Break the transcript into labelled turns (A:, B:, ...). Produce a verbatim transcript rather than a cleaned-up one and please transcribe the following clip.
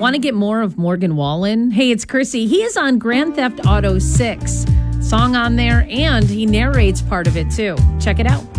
A: Want to get more of Morgan Wallen? Hey, it's Chrissy. He is on Grand Theft Auto six. Song on there, and he narrates part of it, too. Check it out.